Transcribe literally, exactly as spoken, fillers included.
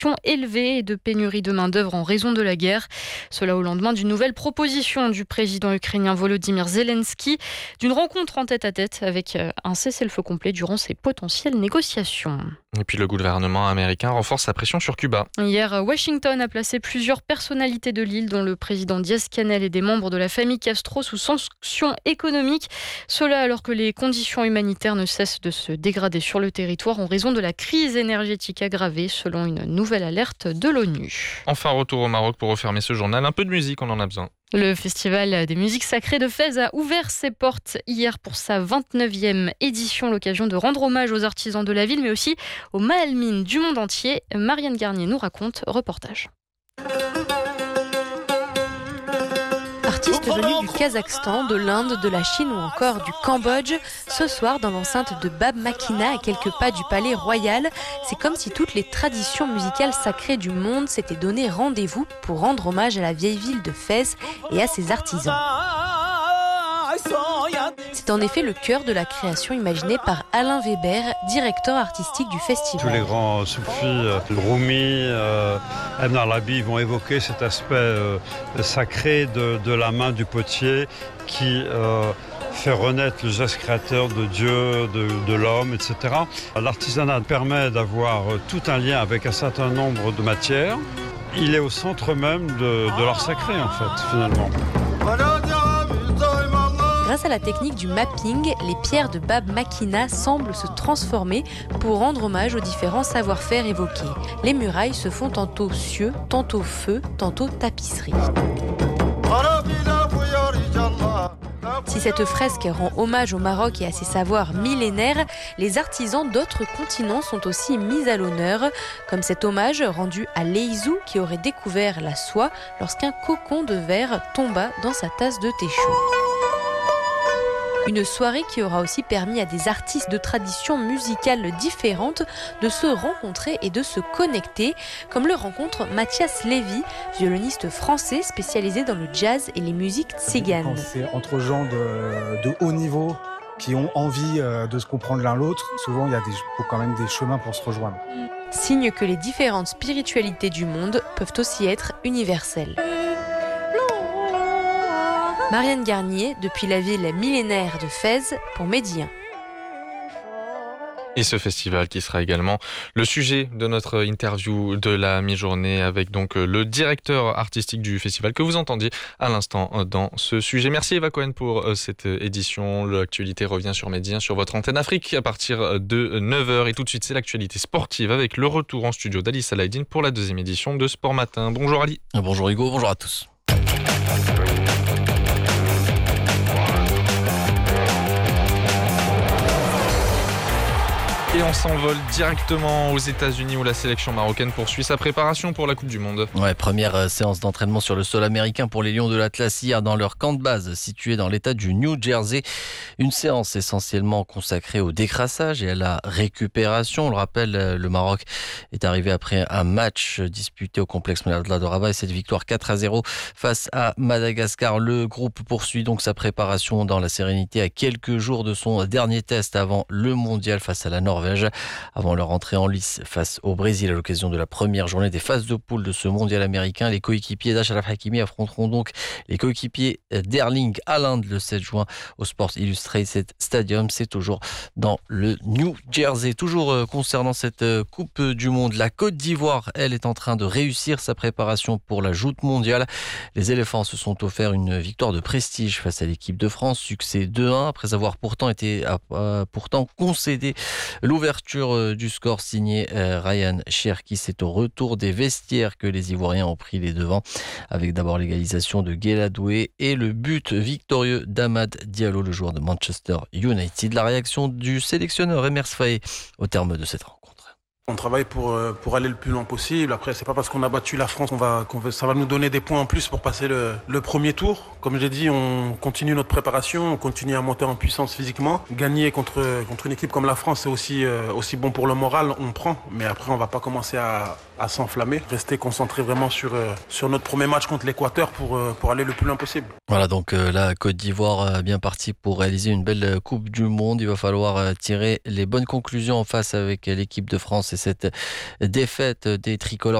élevée et de pénurie de main-d'œuvre en raison de la guerre. Cela au lendemain d'une nouvelle proposition du président ukrainien Volodymyr Zelensky, d'une rencontre en tête-à-tête avec un cessez-le-feu complet durant ces potentielles négociations. Et puis le gouvernement américain renforce sa pression sur Cuba. Hier, Washington a placé plusieurs personnalités de l'île, dont le président Diaz-Canel et des membres de la famille Castro, sous sanctions économiques. Cela alors que les conditions humanitaires ne cessent de se dégrader sur le territoire en raison de la crise énergétique aggravée, selon une nouvelle alerte de l'ONU. Enfin, retour au Maroc pour refermer ce journal. Un peu de musique, on en a besoin. Le Festival des musiques sacrées de Fès a ouvert ses portes hier pour sa vingt-neuvième édition, l'occasion de rendre hommage aux artisans de la ville, mais aussi aux Mahalmines du monde entier. Marianne Garnier nous raconte, reportage. Artistes venus du Kazakhstan, de l'Inde, de la Chine ou encore du Cambodge, ce soir dans l'enceinte de Bab Makina, à quelques pas du palais royal, c'est comme si toutes les traditions musicales sacrées du monde s'étaient donné rendez-vous pour rendre hommage à la vieille ville de Fès et à ses artisans. C'est en effet le cœur de la création imaginée par Alain Weber, directeur artistique du festival. Tous les grands soufis, euh, Rumi, euh, Ibn Arabi vont évoquer cet aspect euh, sacré de, de la main du potier qui euh, fait renaître le geste créateur de Dieu, de, de l'homme, et cetera. L'artisanat permet d'avoir tout un lien avec un certain nombre de matières. Il est au centre même de, de l'art sacré, en fait, finalement. Grâce à la technique du mapping, les pierres de Bab Makina semblent se transformer pour rendre hommage aux différents savoir-faire évoqués. Les murailles se font tantôt cieux, tantôt feu, tantôt tapisserie. Si cette fresque rend hommage au Maroc et à ses savoirs millénaires, les artisans d'autres continents sont aussi mis à l'honneur, comme cet hommage rendu à Leizou qui aurait découvert la soie lorsqu'un cocon de verre tomba dans sa tasse de thé chaud. Une soirée qui aura aussi permis à des artistes de traditions musicales différentes de se rencontrer et de se connecter, comme le rencontre Mathias Lévy, violoniste français spécialisé dans le jazz et les musiques tziganes. C'est entre gens de, de haut niveau qui ont envie de se comprendre l'un l'autre. Souvent, il y a des, quand même des chemins pour se rejoindre. Signe que les différentes spiritualités du monde peuvent aussi être universelles. Marianne Garnier, depuis la ville millénaire de Fès, pour Média. Et ce festival qui sera également le sujet de notre interview de la mi-journée avec donc le directeur artistique du festival que vous entendiez à l'instant dans ce sujet. Merci Eva Cohen pour cette édition. L'actualité revient sur Média, sur votre antenne Afrique à partir de neuf heures. Et tout de suite, c'est l'actualité sportive avec le retour en studio d'Ali Salahdine pour la deuxième édition de Sport Matin. Bonjour Ali. Bonjour Hugo, bonjour à tous. Et on s'envole directement aux États-Unis où la sélection marocaine poursuit sa préparation pour la Coupe du Monde. Ouais, première séance d'entraînement sur le sol américain pour les Lions de l'Atlas hier dans leur camp de base situé dans l'état du New Jersey. Une séance essentiellement consacrée au décrassage et à la récupération. On le rappelle, le Maroc est arrivé après un match disputé au complexe Mouladla de Rabat et cette victoire quatre à zéro face à Madagascar. Le groupe poursuit donc sa préparation dans la sérénité à quelques jours de son dernier test avant le mondial face à la Norvège. Avant leur entrée en lice face au Brésil à l'occasion de la première journée des phases de poule de ce mondial américain. Les coéquipiers d'Achraf Hakimi affronteront donc les coéquipiers d'Erling Haaland le sept juin au Sports Illustrated Stadium. C'est toujours dans le New Jersey. Toujours concernant cette Coupe du Monde, la Côte d'Ivoire, elle, est en train de réussir sa préparation pour la joute mondiale. Les éléphants se sont offerts une victoire de prestige face à l'équipe de France. Succès deux un après avoir pourtant été euh, pourtant concédé l'ouverture du score signé Ryan Cherki. C'est au retour des vestiaires que les Ivoiriens ont pris les devants avec d'abord l'égalisation de Guéladoué et le but victorieux d'Amad Diallo, le joueur de Manchester United. La réaction du sélectionneur Emers Faé au terme de cette rencontre. On travaille pour, pour aller le plus loin possible. Après, c'est pas parce qu'on a battu la France qu'on va, qu'on va, ça va nous donner des points en plus pour passer le, le premier tour. Comme j'ai dit, on continue notre préparation, on continue à monter en puissance physiquement. Gagner contre, contre une équipe comme la France, c'est aussi, euh, aussi bon pour le moral, on prend. Mais après, on va pas commencer à, à s'enflammer. Rester concentré vraiment sur, euh, sur notre premier match contre l'Équateur pour, euh, pour aller le plus loin possible. Voilà, donc euh, la Côte d'Ivoire euh, bien partie pour réaliser une belle Coupe du Monde. Il va falloir euh, tirer les bonnes conclusions en face avec l'équipe de France C'est cette défaite des tricolores